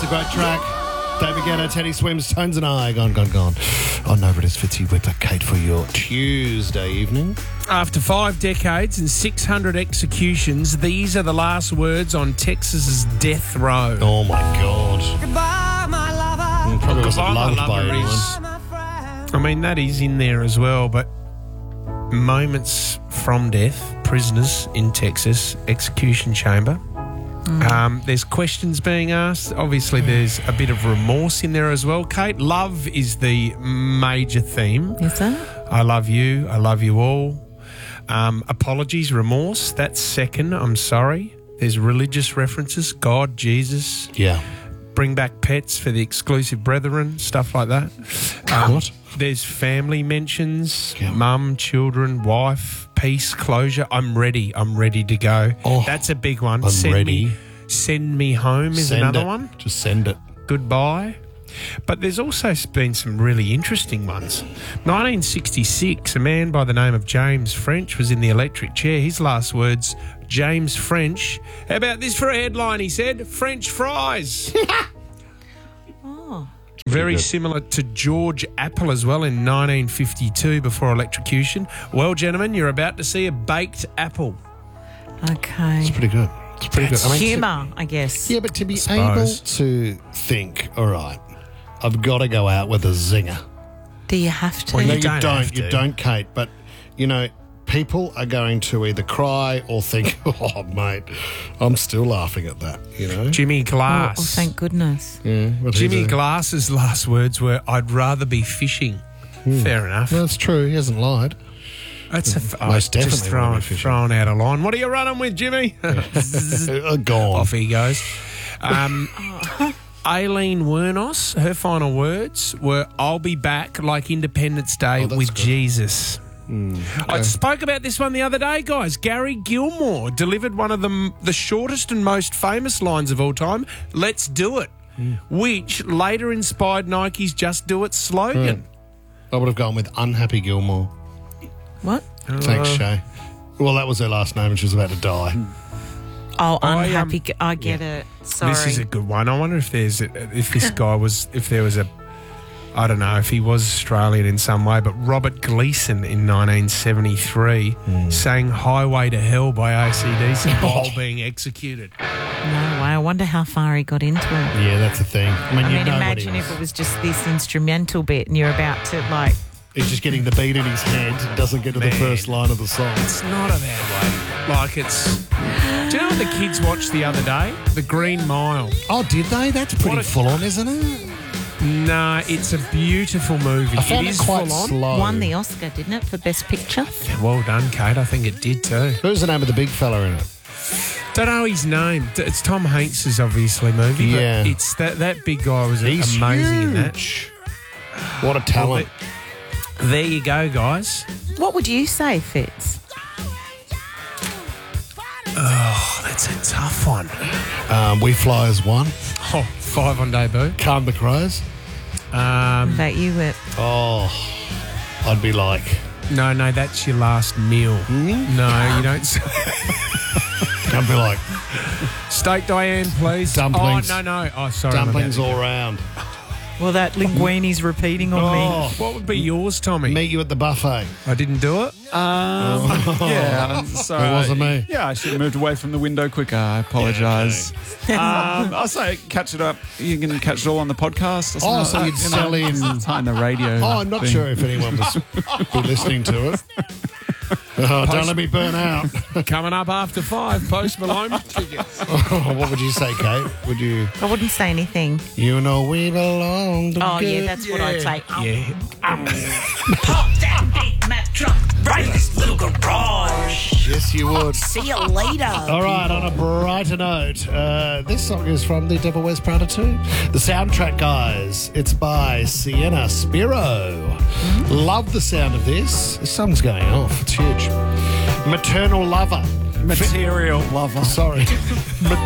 a great track. David Guetta, Teddy Swims, Tones and I. Gone. On over it is Fitzy Whipper, Kate, for your Tuesday evening. After 5 decades and 600 executions, these are the last words on Texas's death row. Oh, my God. Goodbye, my lover. Probably wasn't Goodbye, my loved by lover anyone. is- My friend. I mean, that is in there as well, but moments from death, prisoners in Texas, execution chamber. There's questions being asked. Obviously, there's a bit of remorse in there as well, Kate. Love is the major theme. Is that? I love you all. Apologies, remorse, that's second, I'm sorry. There's religious references, God, Jesus. Yeah. Bring back pets for the exclusive brethren, stuff like that. What? There's family mentions, Yeah. mum, children, wife, peace, closure. I'm ready to go. Oh, That's a big one. I'm ready. Send me home is Send another it. one. Just send it. Goodbye. But there's also been some really interesting ones. 1966, a man by the name of James French was in the electric chair. His last words, James French. How about this for a headline, he said? French fries. Oh. Very good. similar to George Apple as well in 1952 before electrocution. Well, gentlemen, you're about to see a baked apple. Okay. It's pretty good. It's pretty That's good. I mean, Humour, I guess. yeah, but to be Suppose. able to think, all right, I've got to go out with a zinger. Do you have to? Well, No, you don't have You to. don't, Kate. But, you know, people are going to either cry or think, oh, mate, I'm still laughing at that, you know? Jimmy Oh, Glass. thank goodness. Yeah, what Jimmy he's a- Glass's last words were, I'd rather be fishing. Fair enough. No, that's true. He hasn't lied. That's Most definitely just wanna be fishing. throwing out a line. What are you running with, Jimmy? Gone. Off he goes. Aileen Wuornos, her final words were, I'll be back like Independence Day that's with good. Jesus. I spoke about this one the other day, guys. Gary Gilmore delivered one of the shortest and most famous lines of all time, let's do it, which later inspired Nike's Just Do It slogan. I would have gone with Unhappy Gilmore. What? Thanks, Shay. Well, that was her last name and she was about to die. Oh, I, unhappy. I get it. Sorry. This is a good one. I wonder if there was I don't know if he was Australian in some way, but Robert Gleason in 1973 sang Highway to Hell by AC/DC while being executed. No way. I wonder how far he got into it. Yeah, that's the thing. I mean, I you mean, know imagine what if it was just this instrumental bit and you're about to, like... he's just getting the beat in his head, doesn't get to the Man. first line of the song. It's not a bad way. Like it's... Do you know what the kids watched the other day? The Green Mile. Oh, did they? That's pretty What a- full on, isn't it? Nah, it's a beautiful movie. I found It it is quite full on. slow. Won the Oscar, didn't it, for Best Picture? Well done, Kate. I think it did too. Who's the name of the big fella in it? Don't know his name. It's Tom Hanks's obviously movie. But Yeah. it's that big guy was He's amazing in that. huge. What a talent. There you go, guys. What would you say, Fitz? Oh, that's a tough one. We Fly as one. Oh, 5 on debut. Calm the Crows. What about you, Whip? Oh, I'd be like, No, that's your last meal. No, you don't say. I'd be like, Steak Diane, please. Dumplings. Oh, no. Oh, sorry. dumplings all round. Well, that linguini's repeating on Oh, What would be yours, Tommy? meet you at the buffet. I didn't do it. Yeah, sorry. It wasn't me. Yeah, I should have moved away from the window quicker. I apologise. I'll say catch it up. You can catch it all on the podcast. Or Oh, something so like you'd that, sell in... time the radio. Oh, I'm not thing. sure if anyone was be listening to it. Oh, don't let me burn out. Coming up after 5, Post Malone tickets. What would you say, Kate? Would you... I wouldn't say anything. You know we belong together. Oh, yeah, that's what I'd say. Yeah. Park that big Mack truck right in this little garage. Yes, you would. See you later. All right, on a brighter note, this song is from The Devil Wears Prada 2. The soundtrack, guys, it's by Sienna Spiro. Love the sound of this. This song's going off. It's huge. Maternal Lover. Material lover. Sorry.